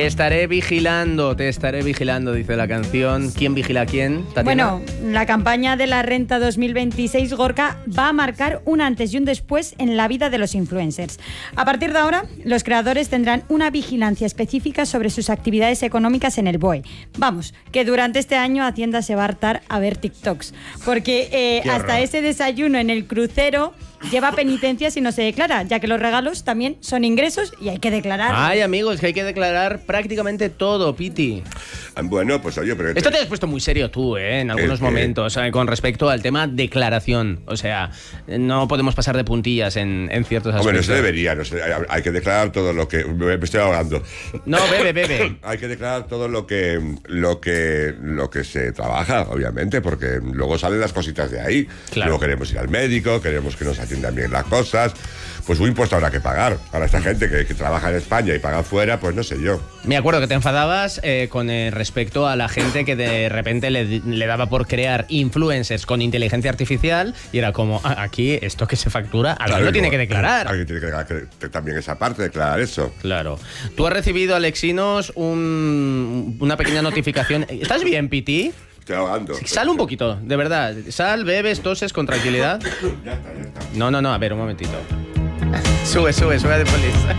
Te estaré vigilando, dice la canción. ¿Quién vigila a quién, Tatiana? Bueno, la campaña de la Renta 2026, Gorka, va a marcar un antes y un después en la vida de los influencers. A partir de ahora, los creadores tendrán una vigilancia específica sobre sus actividades económicas en el BOE. Vamos, que durante este año Hacienda se va a hartar a ver TikToks, porque hasta ese desayuno en el crucero lleva penitencia si no se declara, ya que los regalos también son ingresos y hay que declarar. Ay, amigos, que hay que declarar prácticamente todo, Piti. Bueno, pues oye, pero... Esto te has puesto muy serio tú, en algunos momentos, con respecto al tema declaración. O sea, no podemos pasar de puntillas en ciertos aspectos. Hombre, no se debería, no sé, hay que declarar todo lo que... Me estoy ahogando. No, bebe. Hay que declarar todo lo que se trabaja, obviamente, porque luego salen las cositas de ahí. Claro. Luego queremos ir al médico, queremos que nos atiendan bien las cosas. Pues un impuesto habrá que pagar. Para esta gente que trabaja en España y paga fuera, pues no sé yo. Me acuerdo que te enfadabas con respecto a la gente que de repente le daba por crear influencers con inteligencia artificial y era como, aquí esto que se factura, alguien lo tiene que declarar. Alguien tiene que declarar también esa parte, declarar eso. Claro. Tú has recibido, Alexinos, una pequeña notificación. ¿Estás bien, Piti? Estoy ahogando. Sal un poquito, de verdad. Sal, bebes, toses con tranquilidad. Ya está. No, a ver, un momentito. Sube a de policía.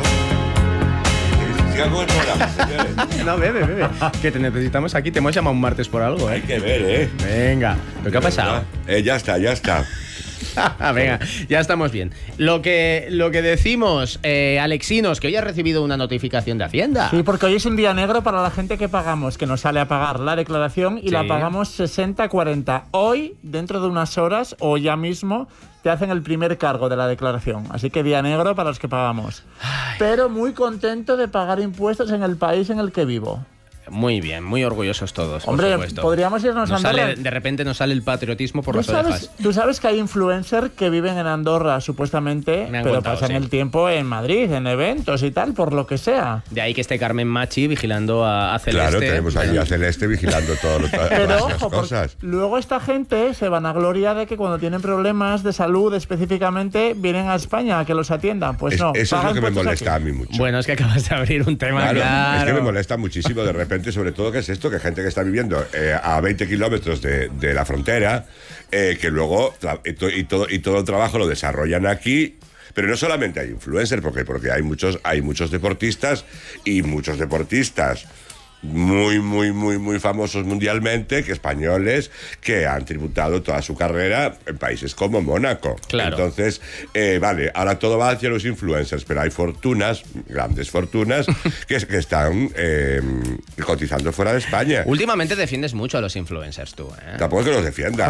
Sigo el programa, señores. No, bebe. Que te necesitamos aquí. Te hemos llamado un martes por algo, Hay que ver, Venga. ¿Pero qué ha pasado? Ya está. Venga, ya estamos bien. Lo que decimos, Alexinos, que hoy has recibido una notificación de Hacienda. Sí, porque hoy es un día negro para la gente que pagamos, que nos sale a pagar la declaración y la pagamos 60-40. Hoy, dentro de unas horas o ya mismo, te hacen el primer cargo de la declaración. Así que día negro para los que pagamos. Pero muy contento de pagar impuestos en el país en el que vivo. Muy bien, muy orgullosos todos. Hombre, por supuesto. podríamos irnos a Andorra. De repente nos sale el patriotismo por las orejas. Tú sabes que hay influencers que viven en Andorra, supuestamente, pero pasan el tiempo en Madrid, en eventos y tal, por lo que sea. De ahí que esté Carmen Machi vigilando a Celeste. Claro, tenemos ahí a Celeste vigilando todas las cosas. Luego esta gente se vanagloria de que cuando tienen problemas de salud específicamente vienen a España a que los atiendan. Pues no. Eso es lo que me molesta a mí mucho. Bueno, es que acabas de abrir un tema. Claro. Es que me molesta muchísimo de repente. Sobre todo, ¿qué es esto? Que gente que está viviendo a 20 kilómetros de la frontera, que luego todo el trabajo lo desarrollan aquí. Pero no solamente hay influencers, porque hay muchos deportistas y muchos deportistas muy famosos mundialmente, que españoles, que han tributado toda su carrera en países como Mónaco. Claro. Entonces, vale, ahora todo va hacia los influencers, pero hay fortunas, grandes fortunas, que están cotizando fuera de España. Últimamente defiendes mucho a los influencers tú, Tampoco es que los defienda.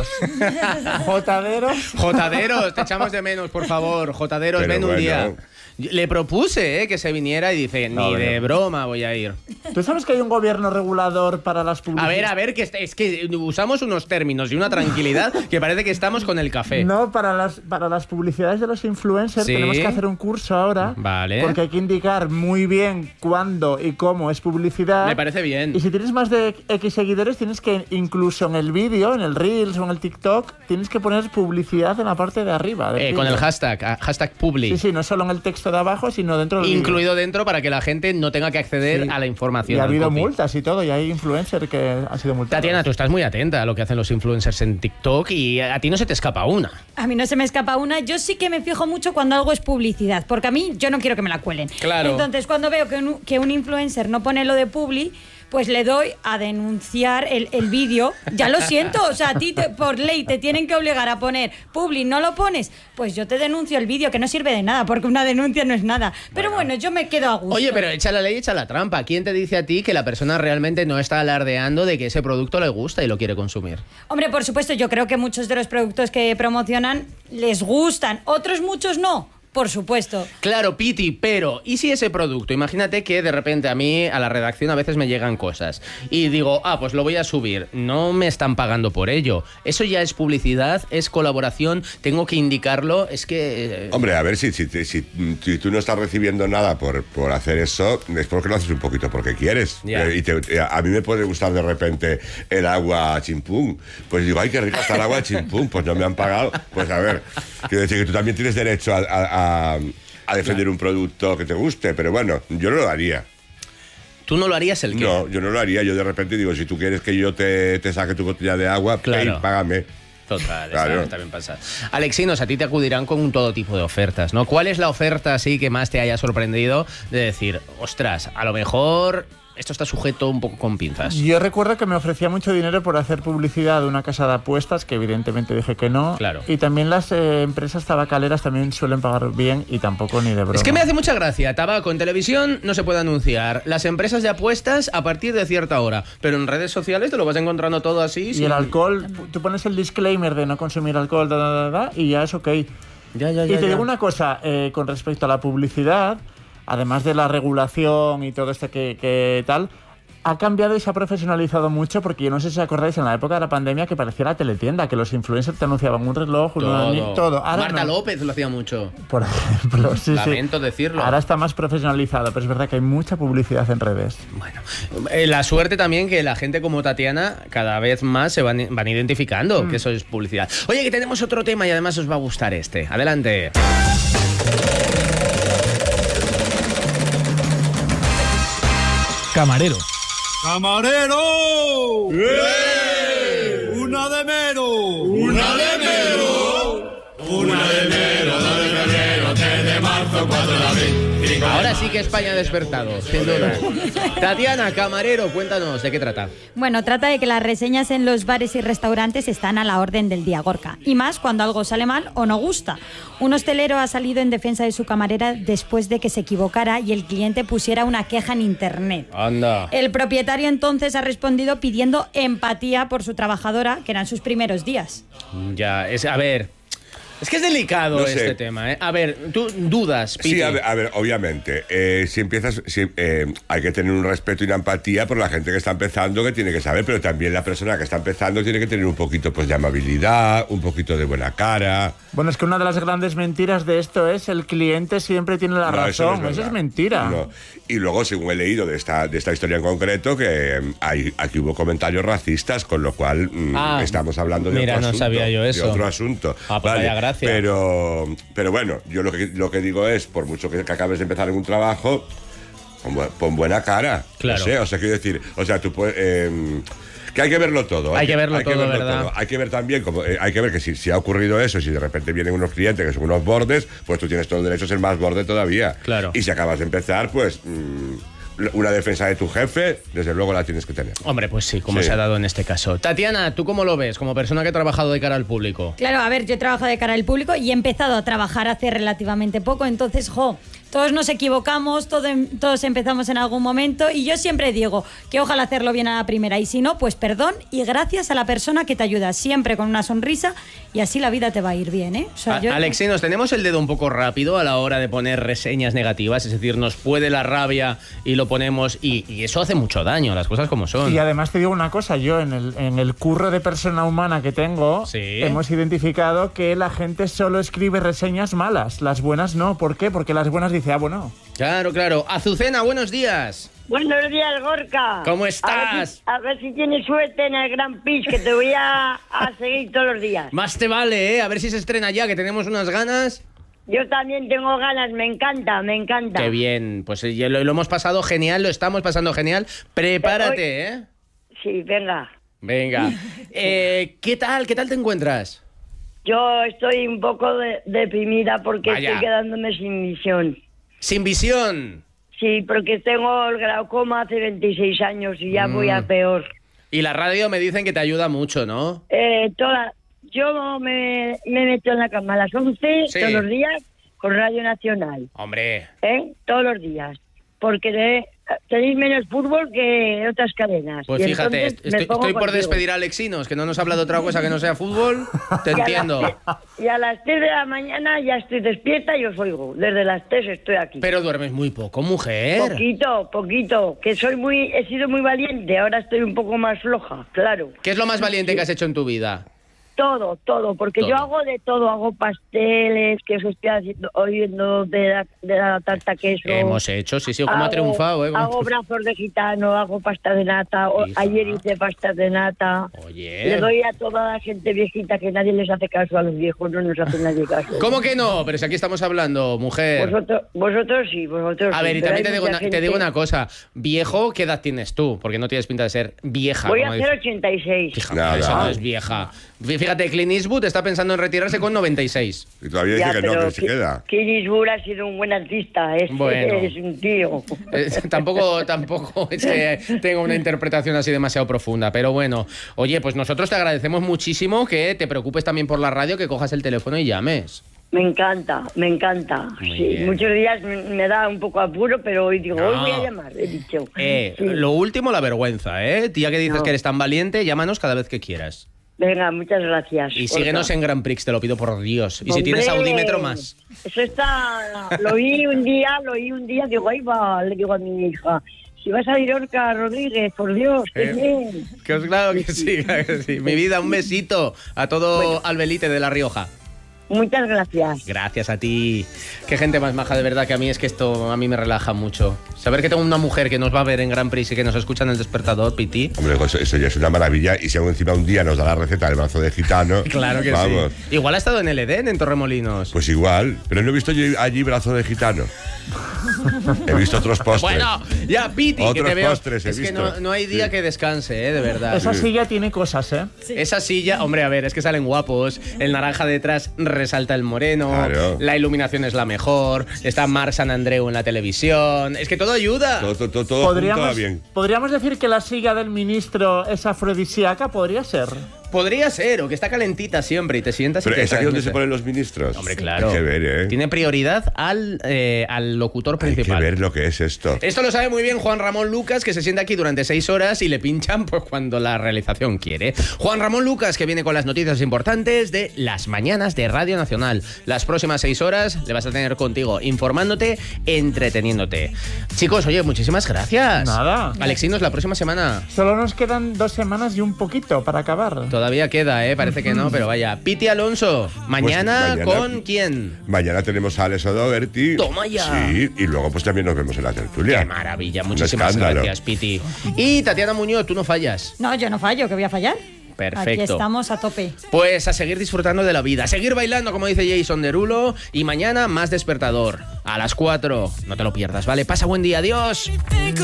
Jotaderos, te echamos de menos, por favor. Jotaderos, ven un día. Le propuse que se viniera y dice, de broma voy a ir. ¿Tú sabes que hay un gobierno regulador para las publicidades? A ver, que es que usamos unos términos y una tranquilidad que parece que estamos con el café. No, para las publicidades de los influencers tenemos que hacer un curso ahora. Vale. Porque hay que indicar muy bien cuándo y cómo es publicidad. Me parece bien. Y si tienes más de X seguidores, tienes que, incluso en el vídeo, en el Reels o en el TikTok, tienes que poner publicidad en la parte de arriba. Con el hashtag Publi. Sí, no solo en el texto de abajo, sino dentro del incluido vídeo. Dentro para que la gente no tenga que acceder a la información. Y ha habido multas y todo, y hay influencers que han sido multados. Tatiana, tú estás muy atenta a lo que hacen los influencers en TikTok y a ti no se te escapa una. A mí no se me escapa una. Yo sí que me fijo mucho cuando algo es publicidad, porque a mí yo no quiero que me la cuelen. Claro. Entonces, cuando veo que un influencer no pone lo de publi, pues le doy a denunciar el vídeo. Ya lo siento, o sea, a ti por ley te tienen que obligar a poner publi, no lo pones, pues yo te denuncio el vídeo, que no sirve de nada, porque una denuncia no es nada. Pero bueno, yo me quedo a gusto. Oye, pero echa la ley, echa la trampa. ¿Quién te dice a ti que la persona realmente no está alardeando de que ese producto le gusta y lo quiere consumir? Hombre, por supuesto, yo creo que muchos de los productos que promocionan les gustan, otros muchos no. Por supuesto. Claro, Piti, pero ¿y si ese producto? Imagínate que de repente a mí, a la redacción, a veces me llegan cosas y digo, pues lo voy a subir. No me están pagando por ello. Eso ya es publicidad, es colaboración, tengo que indicarlo, es que... Hombre, a ver, si tú no estás recibiendo nada por hacer eso, es porque lo haces un poquito porque quieres. A mí me puede gustar de repente el agua chimpún. Pues digo, ay, qué rica está el agua chimpún. Pues no me han pagado. Pues a ver, quiero decir que tú también tienes derecho a defender un producto que te guste, pero bueno, yo no lo haría. ¿Tú no lo harías el qué? No, yo no lo haría. Yo de repente digo, si tú quieres que yo te saque tu botella de agua, Claro. págame. Total, Claro. está bien pensado. Alexinos, a ti te acudirán con todo tipo de ofertas, ¿no? ¿Cuál es la oferta así que más te haya sorprendido de decir, ostras, a lo mejor esto está sujeto un poco con pinzas? Yo recuerdo que me ofrecía mucho dinero por hacer publicidad de una casa de apuestas, que evidentemente dije que no. Claro. Y también las empresas tabacaleras también suelen pagar bien y tampoco ni de broma. Es que me hace mucha gracia. Tabaco en televisión no se puede anunciar. Las empresas de apuestas a partir de cierta hora. Pero en redes sociales te lo vas encontrando todo así. Y el alcohol, tú pones el disclaimer de no consumir alcohol, y ya es ok. Ya, Y te digo una cosa, con respecto a la publicidad, además de la regulación y todo esto que tal, ha cambiado y se ha profesionalizado mucho, porque yo no sé si acordáis en la época de la pandemia que parecía la teletienda, que los influencers te anunciaban un reloj, todo. Ahora Marta no. López lo hacía mucho. Por ejemplo, sí. Lamento decirlo. Ahora está más profesionalizado, pero es verdad que hay mucha publicidad en redes. Bueno, la suerte también que la gente como Tatiana cada vez más se van identificando que eso es publicidad. Oye, que tenemos otro tema y además os va a gustar este. Adelante. Camarero. ¡Camarero! ¡Una de mero! ¡Una de mero! ¡Una de mero! ¡2 de febrero! ¡3 de marzo! ¡4 de abril! Ahora sí que España ha despertado, sin duda. Tatiana, camarero, cuéntanos, ¿de qué trata? Bueno, trata de que las reseñas en los bares y restaurantes están a la orden del día, Gorka. Y más cuando algo sale mal o no gusta. Un hostelero ha salido en defensa de su camarera después de que se equivocara y el cliente pusiera una queja en internet. Anda. El propietario entonces ha respondido pidiendo empatía por su trabajadora, que eran sus primeros días. Ya, a ver... Es que es delicado No sé. este tema, ¿eh? A ver, tú dudas, Piti. Sí, a ver, obviamente. Si empiezas, hay que tener un respeto y una empatía por la gente que está empezando, que tiene que saber, pero también la persona que está empezando tiene que tener un poquito pues, de amabilidad, un poquito de buena cara. Bueno, es que una de las grandes mentiras de esto es el cliente siempre tiene la No, razón. no Eso verdad. es mentira. No. Y luego, según he leído de esta historia en concreto, que aquí hubo comentarios racistas, con lo cual estamos hablando de mira, otro no asunto. sabía yo eso. De otro asunto. Ah, pues vaya gracia. Pero bueno, yo lo que digo es, por mucho que acabes de empezar en un trabajo, pon buena cara. Claro. No sé, o sea, quiero decir, o sea, tú puedes... que hay que verlo todo. Hay que verlo todo, ¿verdad? Hay que ver también, hay que ver que si ha ocurrido eso, si de repente vienen unos clientes que son unos bordes, pues tú tienes todo el derecho a ser más borde todavía. Claro. Y si acabas de empezar, pues una defensa de tu jefe, desde luego la tienes que tener. Hombre, pues sí, como Sí. se ha dado en este caso. Tatiana, ¿tú cómo lo ves como persona que ha trabajado de cara al público? Claro, a ver, yo he trabajado de cara al público y he empezado a trabajar hace relativamente poco, entonces, todos nos equivocamos, todos empezamos en algún momento y yo siempre digo que ojalá hacerlo bien a la primera y si no, pues perdón y gracias a la persona que te ayuda, siempre con una sonrisa y así la vida te va a ir bien, ¿eh? O sea, Alexi, nos tenemos el dedo un poco rápido a la hora de poner reseñas negativas, es decir, nos puede la rabia y lo ponemos y eso hace mucho daño, las cosas como son. Y además te digo una cosa, yo en el curro de persona humana que tengo, Sí. hemos identificado que la gente solo escribe reseñas malas, las buenas no. ¿Por qué? Porque las buenas dice, bueno. Claro. Azucena, buenos días. Buenos días, Gorka. ¿Cómo estás? A ver si tienes suerte en el Grand Prix, que te voy a seguir todos los días. Más te vale, ¿eh? A ver si se estrena ya, que tenemos unas ganas. Yo también tengo ganas, me encanta. Qué bien, pues ya lo hemos pasado genial, lo estamos pasando genial. Prepárate, ¿eh? Sí, venga. Venga. ¿Qué tal te encuentras? Yo estoy un poco deprimida porque Vaya. estoy quedándome sin visión. Sin visión. Sí, porque tengo el glaucoma hace 26 años y ya voy a peor. Y la radio me dicen que te ayuda mucho, ¿no? Yo me meto en la cama a las 11 Sí. todos los días con Radio Nacional. Hombre. Todos los días. Porque tenéis menos fútbol que otras cadenas. Pues Y fíjate, entonces me pongo estoy por contigo. despedir a Alexinos, que no nos habla de otra cosa que no sea fútbol. Te entiendo. Y a las 3 de la mañana ya estoy despierta y os oigo. Desde las 3 estoy aquí. Pero duermes muy poco, mujer. Poquito. Que he sido muy valiente. Ahora estoy un poco más floja, claro. ¿Qué es lo más valiente que has hecho en tu vida? todo, porque Todo. yo hago de todo, hago pasteles, que eso estoy oyendo de la tarta queso. Hemos hecho, sí, cómo ha triunfado, ¿eh? Hago brazos de gitano, hago pasta de nata, Hija. ayer hice pasta de nata. Oye. Le doy a toda la gente viejita, que nadie les hace caso a los viejos, no nos hace nadie caso. ¿Cómo que no? Pero si aquí estamos hablando, mujer. Vosotros sí. A ver, y pero también hay mucha te digo gente- una cosa. Viejo, ¿qué edad tienes tú? Porque no tienes pinta de ser vieja. Voy a como hacer dice. 86. Hija, Nada. eso no es vieja. Fíjate, Clint Eastwood está pensando en retirarse con 96. Y todavía dice que no, que se queda. Clint Eastwood ha sido un buen artista, Bueno. es un tío. Tampoco es que tenga una interpretación así demasiado profunda, pero bueno. Oye, pues nosotros te agradecemos muchísimo que te preocupes también por la radio, que cojas el teléfono y llames. Me encanta. Muy Sí, bien. muchos días me da un poco apuro, pero hoy digo, No. hoy voy a llamar, he dicho. Sí. Lo último, la vergüenza, ¿eh? Tía que dices No. que eres tan valiente, llámanos cada vez que quieras. Venga, muchas gracias. Y síguenos en Grand Prix, te lo pido por Dios. Y si tienes ¡Hombre! audímetro, más. Eso está... Lo oí un día, digo, ahí va, le digo a mi hija, si vas a ir Orca Rodríguez, por Dios, qué bien. Claro que sí, claro que sí. Mi vida, un besito a todo Albelite de La Rioja. Muchas gracias. Gracias a ti. Qué gente más maja, de verdad, que a mí es que esto a mí me relaja mucho. Saber que tengo una mujer que nos va a ver en Grand Prix y que nos escucha en El Despertador, Piti. Hombre, eso ya es una maravilla. Y si aún encima un día nos da la receta del brazo de gitano. Claro que vamos. sí. Igual ha estado en el Edén, en Torremolinos. Pues igual. Pero no he visto yo allí brazo de gitano. He visto otros postres. Bueno, ya, Piti, que Otros te veo. postres he es que visto. no hay día Sí. que descanse, de verdad. Esa silla tiene cosas, ¿eh? Esa silla, hombre, a ver, es que salen guapos. El naranja detrás resalta el moreno. Claro. La iluminación es la mejor. Está Marc San Andreu en la televisión. Es que todo ayuda. Todo junto va bien. ¿Podríamos decir que la silla del ministro es afrodisíaca? ¿Podría ser? Podría ser, o que está calentita siempre y te sientas Pero y te ¿es aquí donde transmite. se ponen los ministros? Hombre, claro. Hay que ver, ¿eh? Tiene prioridad al locutor Hay que principal. ver lo que es esto. Esto lo sabe muy bien Juan Ramón Lucas, que se sienta aquí durante 6 horas y le pinchan pues cuando la realización quiere. Juan Ramón Lucas, que viene con las noticias importantes de las mañanas de Radio Nacional. Las próximas 6 horas le vas a tener contigo, informándote, entreteniéndote. Chicos, oye, muchísimas gracias. Nada. Alexinos, la próxima semana. Solo nos quedan 2 semanas y un poquito para acabar. Todavía queda, parece que no, pero vaya. Piti Alonso, mañana, mañana- ¿con quién? Mañana tenemos a Alex O'Doherty. Toma ya. Sí, y luego pues también nos vemos en la tertulia. Qué maravilla, Un muchísimas escándalo. gracias, Piti. Y Tatiana Muñoz, tú no fallas. No, yo no fallo, que voy a fallar. Perfecto. Aquí estamos a tope. Pues a seguir disfrutando de la vida, a seguir bailando, como dice Jason Derulo, y mañana más Despertador, a las 4. No te lo pierdas, ¿vale? Pasa buen día, adiós.